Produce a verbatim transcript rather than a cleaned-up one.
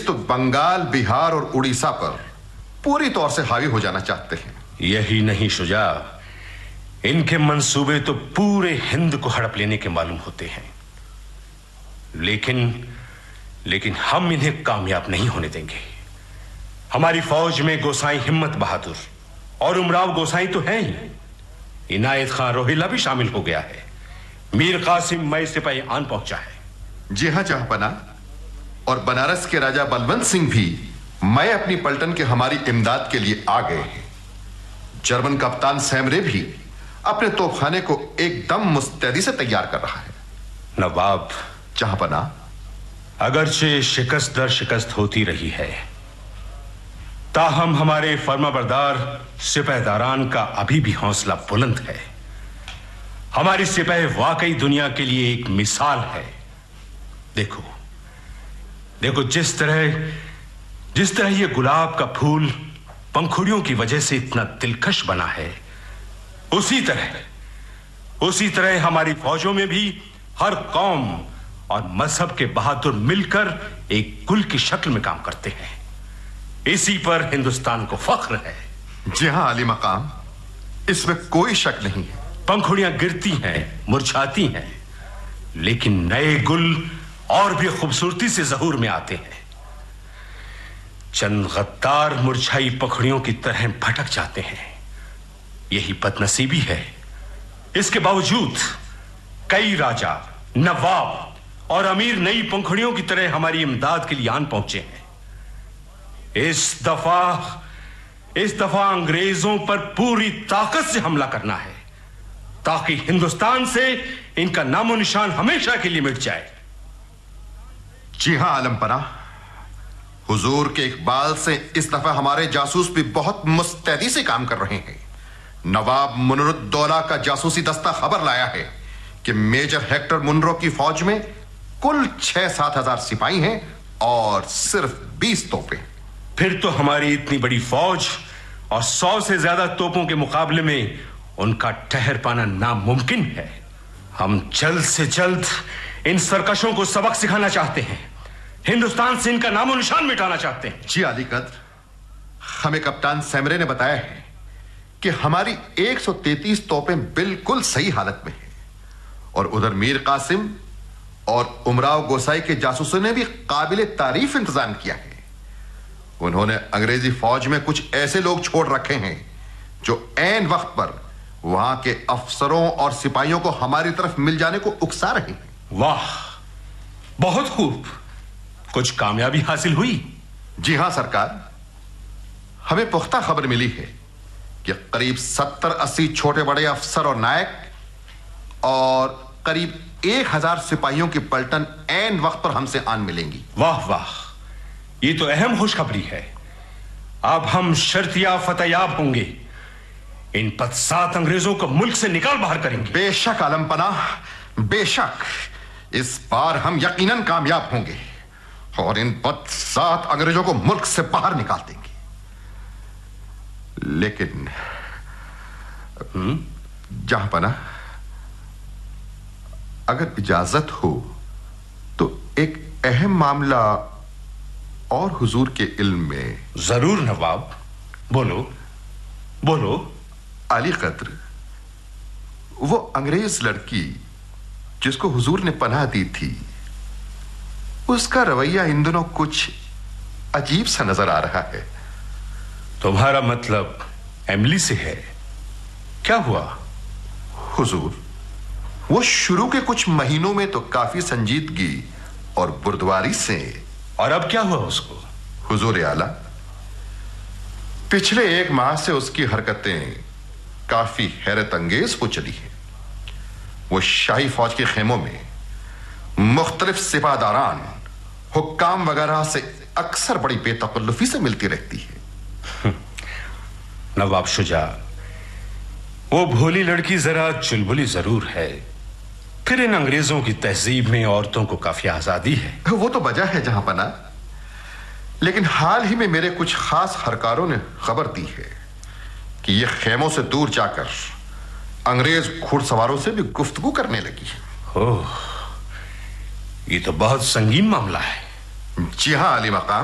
अंग्रेज तो बंगाल, बिहार और उड़ीसा पर पूरी तौर से हावी हो जाना चाहते हैं। यही नहीं शुजा, इनके मंसूबे तो पूरे हिंद को हड़प लेने के मालूम होते हैं, लेकिन लेकिन हम इन्हें कामयाब नहीं होने देंगे। हमारी फौज में गोसाई हिम्मत बहादुर और उमराव गोसाई तो हैं ही, इनायत खान रोहिल्ला भी शामिल हो गया है। मीर कासिम मई सिपाही आन पहुंचा है। जी हां जहांपना, और बनारस के राजा बलवंत सिंह भी मैं अपनी पलटन के हमारी इमदाद के लिए आ गए हैं। जर्मन कप्तान सैमरे भी अपने तोपखाने को एकदम मुस्तैदी से तैयार कर रहा है। नवाब जहांपना, अगरचे शिकस्त दर शिकस्त होती रही है, ताहम हमारे फर्माबरदार सिपहदारान का अभी भी हौसला बुलंद है। हमारी सिपाही वाकई दुनिया के लिए एक मिसाल है। देखो देखो जिस तरह जिस तरह ये गुलाब का फूल पंखुड़ियों की वजह से इतना दिलकश बना है, उसी तरह उसी तरह हमारी फौजों में भी हर कौम और मजहब के बहादुर मिलकर एक कुल की शक्ल में काम करते हैं। इसी पर हिंदुस्तान को फख्र है। जी हां आली मकाम, इसमें कोई शक नहीं है। पंखुड़ियां गिरती हैं, मुरझाती हैं, लेकिन नए गुल और भी खूबसूरती से ज़हूर में आते हैं। चंद गद्दार मुरझाई पंखुड़ियों की तरह भटक जाते हैं, यही बदनसीबी है। इसके बावजूद कई राजा, नवाब और अमीर नई पंखुड़ियों की तरह हमारी इमदाद के लिए आन पहुंचे हैं। इस दफा इस दफा अंग्रेजों पर पूरी ताकत से हमला करना है, ताकि हिंदुस्तान से इनका नामो निशान हमेशा के लिए मिट जाए। जी हां आलमपना, हुजूर के इकबाल से इस दफा हमारे जासूस भी बहुत मुस्तैदी से काम कर रहे हैं। नवाब मुनरुद्दौला का जासूसी दस्ता खबर लाया है कि मेजर हेक्टर मुनरो की फौज में कुल छह सात हजार सिपाही हैं और सिर्फ बीस तोपें। फिर तो हमारी इतनी बड़ी फौज और सौ से ज्यादा तोपों के मुकाबले में उनका ठहर पाना नामुमकिन है। हम जल्द से जल्द इन सरकशों को सबक सिखाना चाहते हैं, हिंदुस्तान से इनका नामो निशान मिटाना चाहते हैं। जी आली कद्र, हमें कप्तान सैमरे ने बताया है कि हमारी एक सौ तैंतीस तोपें बिल्कुल सही हालत में हैं, और उधर मीर कासिम और उमराव गोसाई के जासूसों ने भी काबिल तारीफ इंतजाम किया है। उन्होंने अंग्रेजी फौज में कुछ ऐसे लोग छोड़ रखे हैं जो ऐन वक्त पर वहां के अफसरों और सिपाहियों को हमारी तरफ मिल जाने को उकसा रहे हैं। वाह, बहुत खूब। कुछ कामयाबी हासिल हुई? जी हां सरकार, हमें पुख्ता खबर मिली है कि करीब सत्तर अस्सी छोटे बड़े अफसर और नायक और करीब एक हजार सिपाहियों की पलटन ऐन वक्त पर हमसे आन मिलेंगी। वाह वाह, ये तो अहम खुशखबरी है। अब हम शर्तिया फतेयाब होंगे, इन पदसात अंग्रेजों को मुल्क से निकाल बाहर करेंगे। बेशक आलमपना, बेशक इस बार हम यकीनन कामयाब होंगे और इन पदसात अंग्रेजों को मुल्क से बाहर निकाल देंगे। लेकिन जहांपना, अगर इजाजत हो तो एक अहम मामला और हुजूर के इल्म में। जरूर नवाब, बोलो बोलो। आली कद्र, वो अंग्रेज लड़की जिसको हुजूर ने पनाह दी थी, उसका रवैया इन दिनों कुछ अजीब सा नजर आ रहा है। तुम्हारा मतलब एमिली से है? क्या हुआ? हुजूर, वो शुरू के कुछ महीनों में तो काफी संजीदगी और बुर्दवारी से। और अब क्या हुआ उसको? हुजूर आला, पिछले एक माह से उसकी हरकतें काफी हैरत अंगेज हो चली हैं। वो शाही फौज के खेमों में मुख्तलिफ सिपाहदारान, हुक्काम वगैरह से अक्सर बड़ी बेतकल्लुफी से मिलती रहती है। नवाब शुजा, वो भोली लड़की जरा चुलबुली जरूर है, फिर इन अंग्रेजों की तहजीब में औरतों को काफी आजादी है। वो तो वजह है जहांपना, लेकिन हाल ही में मेरे कुछ खास हरकारों ने खबर दी है कि ये खेमों से दूर जाकर अंग्रेज घुड़सवारों से भी गुफ्तगू करने लगी है। ओह, ये तो बहुत संगीन मामला है। जी हां अली मकाम,